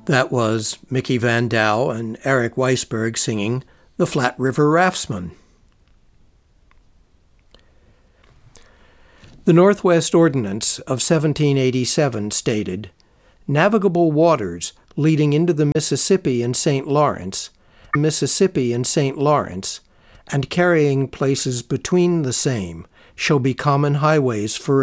That was Mickey Van Dow and Eric Weisberg singing The Flat River Raftsman. The Northwest Ordinance of 1787 stated, "Navigable waters leading into the Mississippi and St. Lawrence, and carrying places between the same shall be common highways forever."